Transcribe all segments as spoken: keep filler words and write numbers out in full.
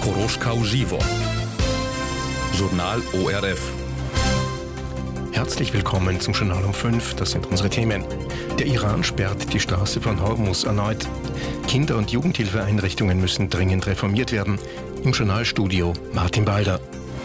Koroschkau Živo. Journal O R F. Herzlich willkommen zum Journal um fünf. Das sind unsere Themen. Der Iran sperrt die Straße von Hormuz erneut. Kinder- und Jugendhilfeeinrichtungen müssen dringend reformiert werden. Im Journalstudio Martin Balder.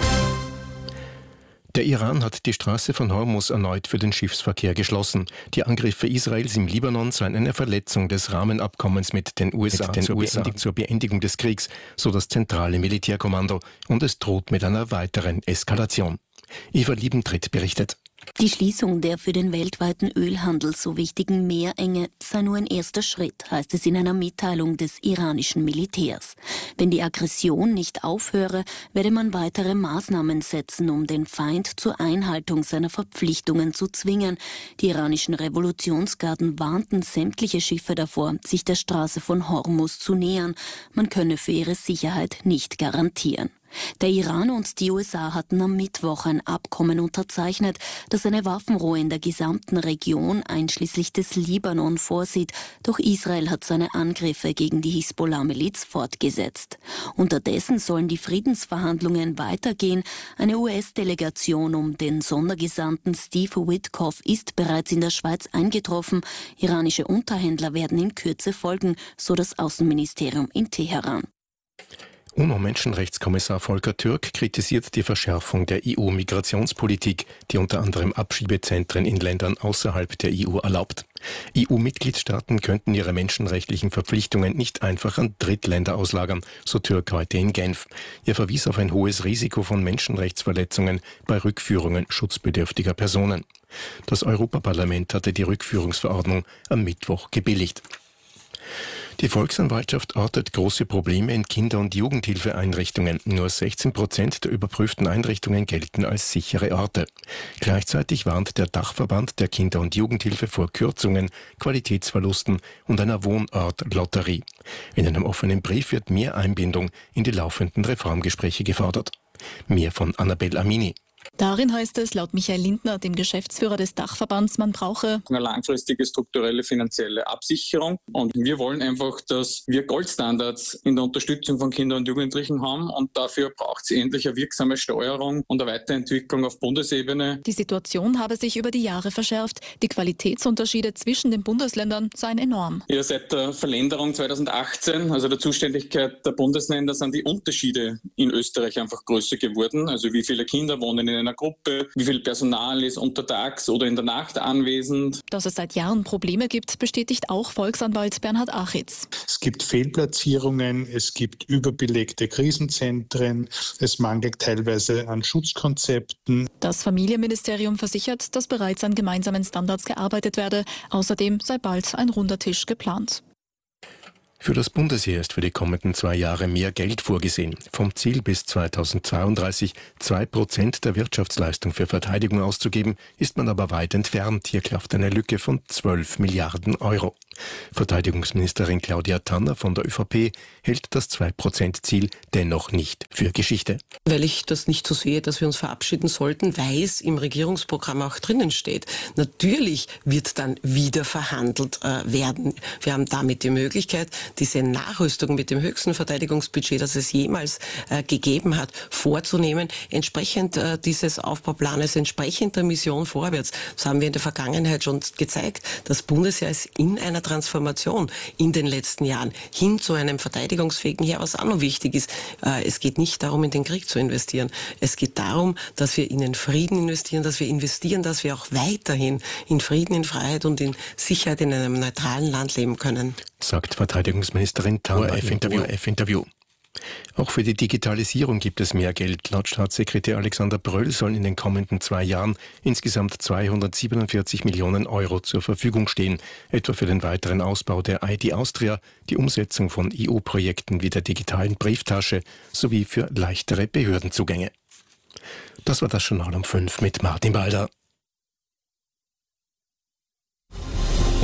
Der Iran hat die Straße von Hormuz erneut für den Schiffsverkehr geschlossen. Die Angriffe Israels im Libanon seien eine Verletzung des Rahmenabkommens mit den U S A, mit den zur, U S A. Beendig, zur Beendigung des Kriegs, so das zentrale Militärkommando. Und es droht mit einer weiteren Eskalation. Eva Liebentritt berichtet. Die Schließung der für den weltweiten Ölhandel so wichtigen Meerenge sei nur ein erster Schritt, heißt es in einer Mitteilung des iranischen Militärs. Wenn die Aggression nicht aufhöre, werde man weitere Maßnahmen setzen, um den Feind zur Einhaltung seiner Verpflichtungen zu zwingen. Die iranischen Revolutionsgarden warnten sämtliche Schiffe davor, sich der Straße von Hormuz zu nähern. Man könne für ihre Sicherheit nicht garantieren. Der Iran und die U S A hatten am Mittwoch ein Abkommen unterzeichnet, das eine Waffenruhe in der gesamten Region einschließlich des Libanon vorsieht. Doch Israel hat seine Angriffe gegen die Hisbollah-Miliz fortgesetzt. Unterdessen sollen die Friedensverhandlungen weitergehen. Eine U S-Delegation um den Sondergesandten Steve Witkoff ist bereits in der Schweiz eingetroffen. Iranische Unterhändler werden in Kürze folgen, so das Außenministerium in Teheran. UNO-Menschenrechtskommissar Volker Türk kritisiert die Verschärfung der E U-Migrationspolitik, die unter anderem Abschiebezentren in Ländern außerhalb der E U erlaubt. E U-Mitgliedstaaten könnten ihre menschenrechtlichen Verpflichtungen nicht einfach an Drittländer auslagern, so Türk heute in Genf. Er verwies auf ein hohes Risiko von Menschenrechtsverletzungen bei Rückführungen schutzbedürftiger Personen. Das Europaparlament hatte die Rückführungsverordnung am Mittwoch gebilligt. Die Volksanwaltschaft ortet große Probleme in Kinder- und Jugendhilfeeinrichtungen. Nur sechzehn Prozent der überprüften Einrichtungen gelten als sichere Orte. Gleichzeitig warnt der Dachverband der Kinder- und Jugendhilfe vor Kürzungen, Qualitätsverlusten und einer Wohnortlotterie. In einem offenen Brief wird mehr Einbindung in die laufenden Reformgespräche gefordert. Mehr von Annabelle Amini. Darin heißt es laut Michael Lindner, dem Geschäftsführer des Dachverbands, man brauche eine langfristige strukturelle finanzielle Absicherung. Und wir wollen einfach, dass wir Goldstandards in der Unterstützung von Kindern und Jugendlichen haben. Und dafür braucht es endlich eine wirksame Steuerung und eine Weiterentwicklung auf Bundesebene. Die Situation habe sich über die Jahre verschärft. Die Qualitätsunterschiede zwischen den Bundesländern seien enorm. Ja, seit der Verlängerung zweitausendachtzehn, also der Zuständigkeit der Bundesländer, sind die Unterschiede in Österreich einfach größer geworden. Also wie viele Kinder wohnen in einer Gruppe, wie viel Personal ist untertags oder in der Nacht anwesend. Dass es seit Jahren Probleme gibt, bestätigt auch Volksanwalt Bernhard Achitz. Es gibt Fehlplatzierungen, es gibt überbelegte Krisenzentren, es mangelt teilweise an Schutzkonzepten. Das Familienministerium versichert, dass bereits an gemeinsamen Standards gearbeitet werde. Außerdem sei bald ein runder Tisch geplant. Für das Bundesheer ist für die kommenden zwei Jahre mehr Geld vorgesehen. Vom Ziel bis zweitausendzweiunddreißig zwei Prozent der Wirtschaftsleistung für Verteidigung auszugeben, ist man aber weit entfernt. Hier klafft eine Lücke von zwölf Milliarden Euro. Verteidigungsministerin Claudia Tanner von der ÖVP hält das zwei Prozent Ziel dennoch nicht für Geschichte. Weil ich das nicht so sehe, dass wir uns verabschieden sollten, weil es im Regierungsprogramm auch drinnen steht. Natürlich wird dann wieder verhandelt äh, werden. Wir haben damit die Möglichkeit, diese Nachrüstung mit dem höchsten Verteidigungsbudget, das es jemals äh, gegeben hat, vorzunehmen, entsprechend äh, dieses Aufbauplanes, entsprechend der Mission vorwärts. Das haben wir in der Vergangenheit schon gezeigt. Das Bundesheer ist in einer Transformation in den letzten Jahren hin zu einem verteidigungsfähigen Heer, was auch noch wichtig ist. Äh, es geht nicht darum, in den Krieg zu investieren. Es geht darum, dass wir in den Frieden investieren, dass wir investieren, dass wir auch weiterhin in Frieden, in Freiheit und in Sicherheit in einem neutralen Land leben können. Sagt Verteidigungsministerin Tanner im O R F-Interview. Auch für die Digitalisierung gibt es mehr Geld. Laut Staatssekretär Alexander Bröll sollen in den kommenden zwei Jahren insgesamt zweihundertsiebenundvierzig Millionen Euro zur Verfügung stehen, etwa für den weiteren Ausbau der I T Austria, die Umsetzung von E U-Projekten wie der digitalen Brieftasche sowie für leichtere Behördenzugänge. Das war das Journal um fünf mit Martin Balder.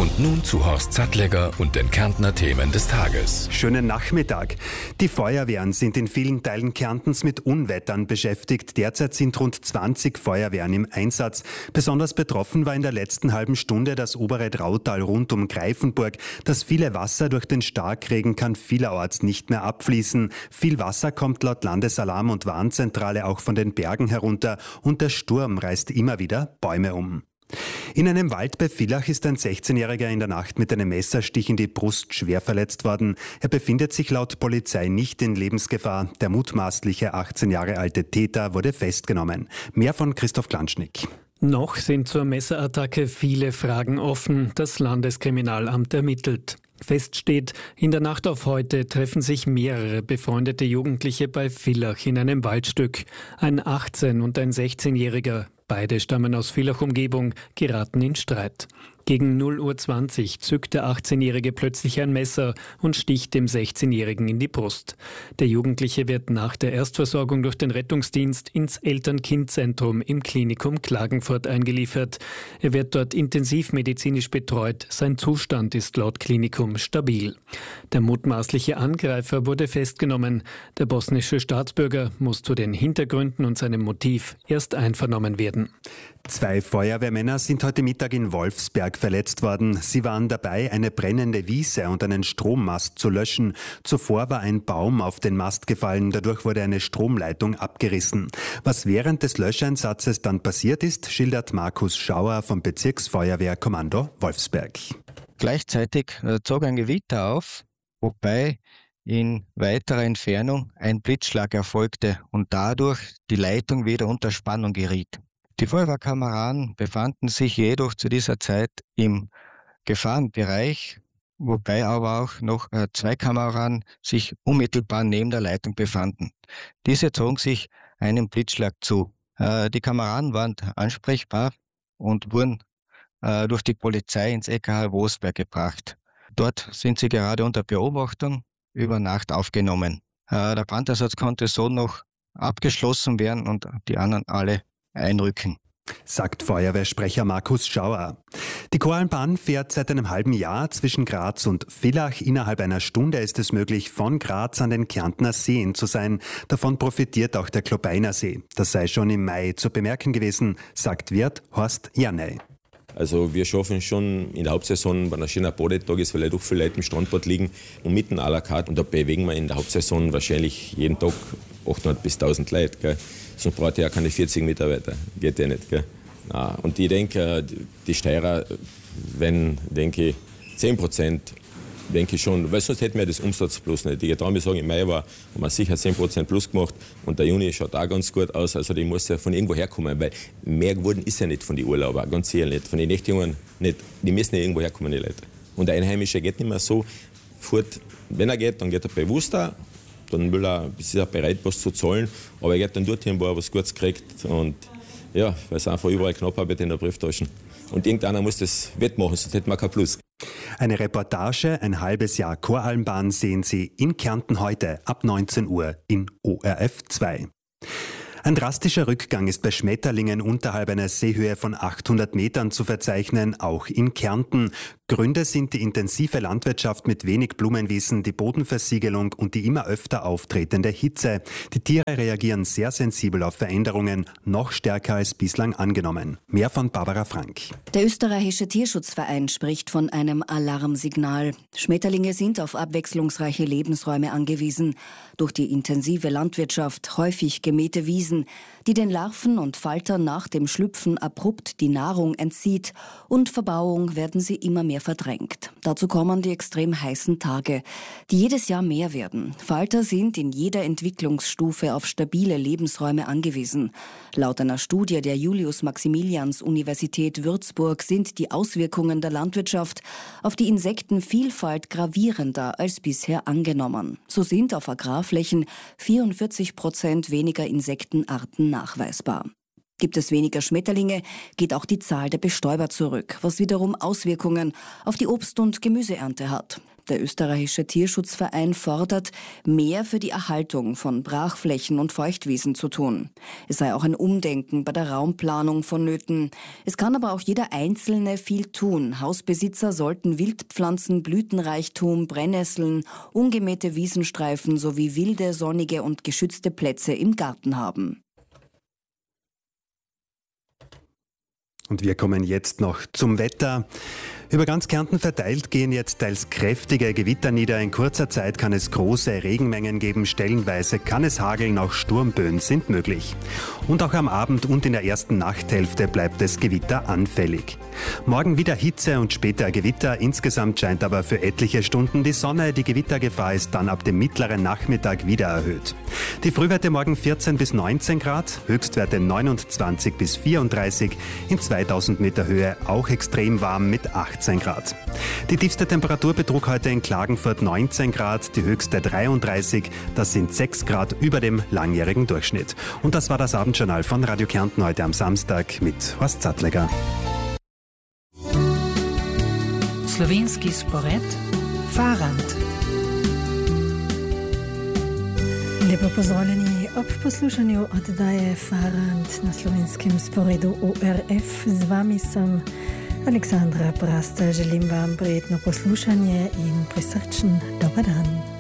Und nun zu Horst Sattlegger und den Kärntner Themen des Tages. Schönen Nachmittag. Die Feuerwehren sind in vielen Teilen Kärntens mit Unwettern beschäftigt. Derzeit sind rund zwanzig Feuerwehren im Einsatz. Besonders betroffen war in der letzten halben Stunde das obere Drautal rund um Greifenburg. Das viele Wasser durch den Starkregen kann vielerorts nicht mehr abfließen. Viel Wasser kommt laut Landesalarm- und Warnzentrale auch von den Bergen herunter und der Sturm reißt immer wieder Bäume um. In einem Wald bei Villach ist ein sechzehnjähriger in der Nacht mit einem Messerstich in die Brust schwer verletzt worden. Er befindet sich laut Polizei nicht in Lebensgefahr. Der mutmaßliche achtzehn Jahre alte Täter wurde festgenommen. Mehr von Christoph Klanschnick. Noch sind zur Messerattacke viele Fragen offen. Das Landeskriminalamt ermittelt. Fest steht, in der Nacht auf heute treffen sich mehrere befreundete Jugendliche bei Villach in einem Waldstück. Ein achtzehn- und ein sechzehnjähriger. Beide stammen aus Villach-Umgebung, geraten in Streit. Gegen null Uhr zwanzig zückt der achtzehnjährige plötzlich ein Messer und sticht dem sechzehnjährigen in die Brust. Der Jugendliche wird nach der Erstversorgung durch den Rettungsdienst ins Eltern-Kind-Zentrum im Klinikum Klagenfurt eingeliefert. Er wird dort intensivmedizinisch betreut. Sein Zustand ist laut Klinikum stabil. Der mutmaßliche Angreifer wurde festgenommen. Der bosnische Staatsbürger muss zu den Hintergründen und seinem Motiv erst einvernommen werden. Zwei Feuerwehrmänner sind heute Mittag in Wolfsberg verletzt worden. Sie waren dabei, eine brennende Wiese und einen Strommast zu löschen. Zuvor war ein Baum auf den Mast gefallen, dadurch wurde eine Stromleitung abgerissen. Was während des Löscheinsatzes dann passiert ist, schildert Markus Schauer vom Bezirksfeuerwehrkommando Wolfsberg. Gleichzeitig zog ein Gewitter auf, wobei in weiterer Entfernung ein Blitzschlag erfolgte und dadurch die Leitung wieder unter Spannung geriet. Die Feuerwehrkameraden befanden sich jedoch zu dieser Zeit im Gefahrenbereich, wobei aber auch noch äh, zwei Kameraden sich unmittelbar neben der Leitung befanden. Diese zogen sich einem Blitzschlag zu. Äh, die Kameraden waren ansprechbar und wurden äh, durch die Polizei ins E K H Wolfsberg gebracht. Dort sind sie gerade unter Beobachtung über Nacht aufgenommen. Äh, der Brandersatz konnte so noch abgeschlossen werden und die anderen alle einrücken. Sagt Feuerwehrsprecher Markus Schauer. Die Koralmbahn fährt seit einem halben Jahr zwischen Graz und Villach. Innerhalb einer Stunde ist es möglich, von Graz an den Kärntner Seen zu sein. Davon profitiert auch der Klobeiner See. Das sei schon im Mai zu bemerken gewesen, sagt Wirt Horst Janey. Also wir schaffen schon in der Hauptsaison, wenn ein schöner Badetag ist, weil ja doch viele Leute im Strandbad liegen und mitten à la carte. Und da bewegen wir in der Hauptsaison wahrscheinlich jeden Tag achthundert bis tausend Leute. Gell. Sonst braucht ja keine vierzig Mitarbeiter. Geht ja nicht. Gell. Und ich denke, die Steirer, wenn, denke ich, zehn Prozent, denke ich schon, weil sonst hätten wir das Umsatz plus nicht. Ich traue mir sagen, im Mai war, haben wir sicher zehn Prozent plus gemacht und der Juni schaut auch ganz gut aus. Also die muss ja von irgendwo herkommen, weil mehr geworden ist ja nicht von den Urlaubern, ganz sicher nicht. Von den Nächtjungen nicht. Die müssen ja irgendwo herkommen, die Leute. Und der Einheimische geht nicht mehr so fort. Wenn er geht, dann geht er bewusster. Dann will er, ist er bereit, was zu zahlen. Aber er geht dann dorthin, wo er was Gutes kriegt. Und ja, weil es einfach überall knapp arbeitet in der Brieftaschen. Und irgendeiner muss das wettmachen, sonst hätten wir kein Plus. Eine Reportage, ein halbes Jahr Koralmbahn sehen Sie in Kärnten heute ab neunzehn Uhr in O R F zwei. Ein drastischer Rückgang ist bei Schmetterlingen unterhalb einer Seehöhe von achthundert Metern zu verzeichnen, auch in Kärnten. Gründe sind die intensive Landwirtschaft mit wenig Blumenwiesen, die Bodenversiegelung und die immer öfter auftretende Hitze. Die Tiere reagieren sehr sensibel auf Veränderungen, noch stärker als bislang angenommen. Mehr von Barbara Frank. Der österreichische Tierschutzverein spricht von einem Alarmsignal. Schmetterlinge sind auf abwechslungsreiche Lebensräume angewiesen. Durch die intensive Landwirtschaft, häufig gemähte Wiesen, die den Larven und Faltern nach dem Schlüpfen abrupt die Nahrung entzieht, und Verbauung werden sie immer mehr verdrängt. Dazu kommen die extrem heißen Tage, die jedes Jahr mehr werden. Falter sind in jeder Entwicklungsstufe auf stabile Lebensräume angewiesen. Laut einer Studie der Julius-Maximilians-Universität Würzburg sind die Auswirkungen der Landwirtschaft auf die Insektenvielfalt gravierender als bisher angenommen. So sind auf Agrarflächen vierundvierzig Prozent weniger Insektenarten nachweisbar. Gibt es weniger Schmetterlinge, geht auch die Zahl der Bestäuber zurück, was wiederum Auswirkungen auf die Obst- und Gemüseernte hat. Der österreichische Tierschutzverein fordert, mehr für die Erhaltung von Brachflächen und Feuchtwiesen zu tun. Es sei auch ein Umdenken bei der Raumplanung vonnöten. Es kann aber auch jeder Einzelne viel tun. Hausbesitzer sollten Wildpflanzen, Blütenreichtum, Brennnesseln, ungemähte Wiesenstreifen sowie wilde, sonnige und geschützte Plätze im Garten haben. Und wir kommen jetzt noch zum Wetter. Über ganz Kärnten verteilt gehen jetzt teils kräftige Gewitter nieder. In kurzer Zeit kann es große Regenmengen geben. Stellenweise kann es hageln, auch Sturmböen sind möglich. Und auch am Abend und in der ersten Nachthälfte bleibt es gewitteranfällig. Morgen wieder Hitze und später Gewitter. Insgesamt scheint aber für etliche Stunden die Sonne. Die Gewittergefahr ist dann ab dem mittleren Nachmittag wieder erhöht. Die Frühwerte morgen vierzehn bis neunzehn Grad, Höchstwerte neunundzwanzig bis vierunddreißig, in zweitausend Meter Höhe auch extrem warm mit achtzehn Grad. Die tiefste Temperatur betrug heute in Klagenfurt neunzehn Grad, die höchste dreiunddreißig, das sind sechs Grad über dem langjährigen Durchschnitt. Und das war das Abendjournal von Radio Kärnten heute am Samstag mit Horst Sattleger. Slovenski spored Farand. Lepo pozdravljeni ob poslušanju oddaje Farand na slovenskem sporedu O R F. Z vami sem Aleksandra Prasta. Želim vam prijetno poslušanje in prisrčen dober dan.